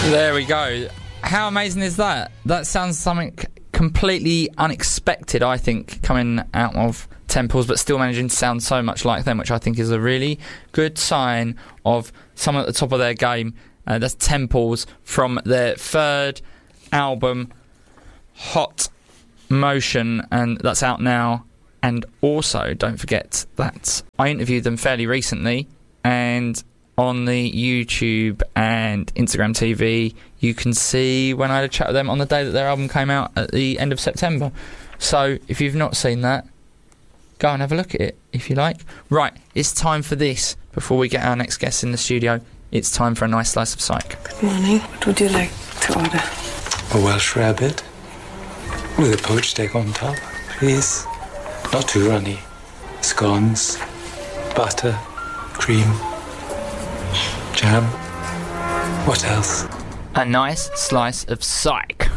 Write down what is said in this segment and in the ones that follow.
There we go. How amazing is that? That sounds something completely unexpected, I think, coming out of Temples, but still managing to sound so much like them, which I think is a really good sign of someone at the top of their game. That's Temples from their third album, Hot Motion, and that's out now. And also, don't forget that I interviewed them fairly recently, and on the YouTube and Instagram TV, you can see when I had a chat with them on the day that their album came out at the end of September. So, if you've not seen that, go and have a look at it, if you like. Right, it's time for this. Before we get our next guest in the studio, it's time for a nice slice of psych. Good morning. What would you like to order? A Welsh rabbit with a poached egg on top, please. Not too runny. Scones, butter, cream, jam. What else? A nice slice of psych.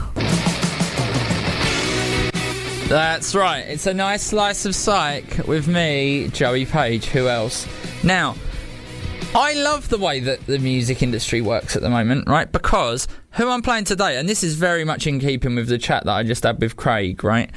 That's right, it's a nice slice of psych with me, Joey Page. Who else? Now, I love the way that the music industry works at the moment, right? Because who I'm playing today, and this is very much in keeping with the chat that I just had with Craig, right?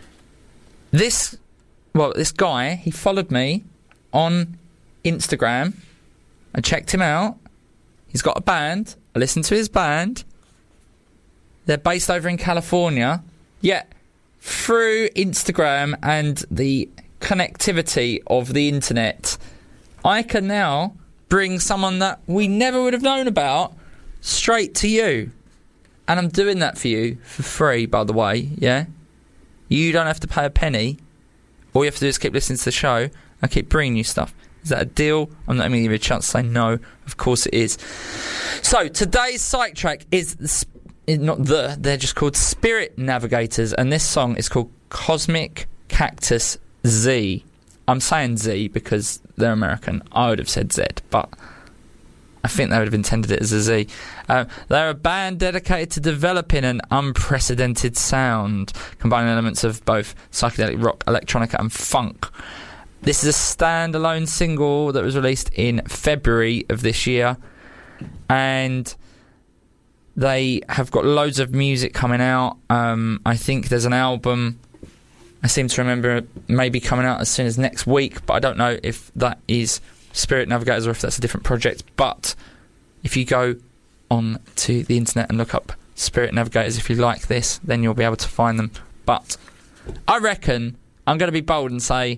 This guy, he followed me on Instagram. I checked him out. He's got a band. I listened to his band. They're based over in California. Yet, through Instagram and the connectivity of the internet, I can now bring someone that we never would have known about straight to you. And I'm doing that for you for free, by the way, yeah? You don't have to pay a penny. All you have to do is keep listening to the show. I keep bringing you stuff. Is that a deal? I'm not even going to give you a chance to say no. Of course it is. So, today's psych track is they're just called Spirit Navigators, and this song is called Cosmic Cactus Z. I'm saying Z because they're American. I would have said Z, but I think they would have intended it as a Z. They're a band dedicated to developing an unprecedented sound, combining elements of both psychedelic rock, electronica and funk. This is a standalone single that was released in February of this year, and they have got loads of music coming out. I think there's an album, I seem to remember, maybe coming out as soon as next week, but I don't know if that is Spirit Navigators or if that's a different project. But if you go on to the internet and look up Spirit Navigators, if you like this, then you'll be able to find them. But I reckon I'm going to be bold and say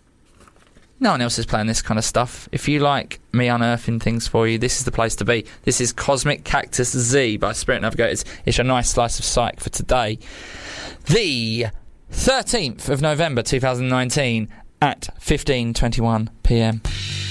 no one else is playing this kind of stuff. If you like me unearthing things for you, this is the place to be. This is Cosmic Cactus Z by Spirit Navigators. It's a nice slice of psych for today, the 13th of November 2019 at 15:21 p.m.